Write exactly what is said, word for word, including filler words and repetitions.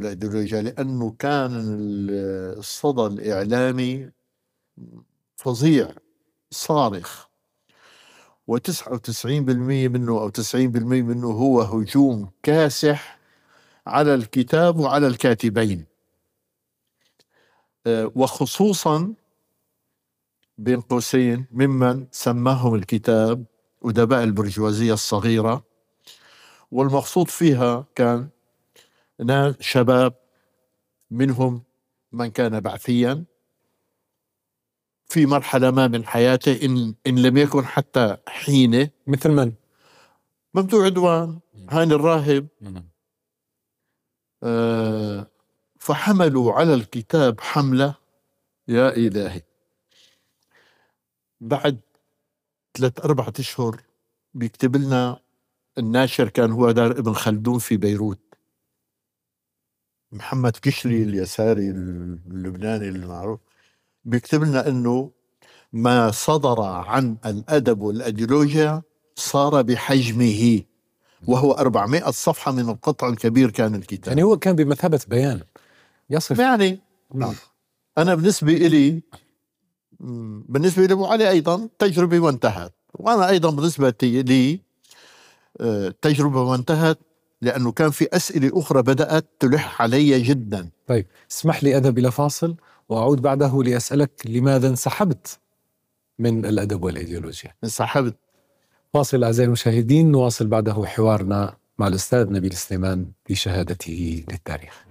والأيديولوجيا، لأنه كان الصدى الإعلامي فظيع صارخ، وتسعة وتسعين بالمئة منه أو تسعين بالمئة منه هو هجوم كاسح على الكتاب وعلى الكاتبين، وخصوصا بين قوسين ممن سماهم الكتاب أدباء البرجوازية الصغيرة. والمقصود فيها كان ناس شباب، منهم من كان بعثيا في مرحلة ما من حياته، إن, إن لم يكن حتى حينه، مثل من؟ ممدوح عدوان، هاني الراهب. آه فحملوا على الكتاب حملة يا إلهي. بعد ثلاث أربعة أشهر بيكتب لنا الناشر، كان هو دار ابن خلدون في بيروت، محمد كشري اليساري اللبناني المعروف، بيكتب لنا انه ما صدر عن الادب والايديولوجيا صار بحجمه، وهو أربعمائة صفحة من القطع الكبير كان الكتاب. يعني هو كان بمثابة بيان يصف. يعني نعم. انا بالنسبة لي بالنسبة لأبو علي ايضا تجربة وانتهت، وانا ايضا بالنسبة لي تجربة وانتهت، لأنه كان في أسئلة أخرى بدأت تلح علي جدا. طيب اسمح لي أذهب إلى فاصل وأعود بعده لأسألك لماذا انسحبت من الأدب والإيديولوجيا؟ انسحبت. فاصل أعزائي المشاهدين، نواصل بعده حوارنا مع الأستاذ نبيل سليمان في شهادته للتاريخ.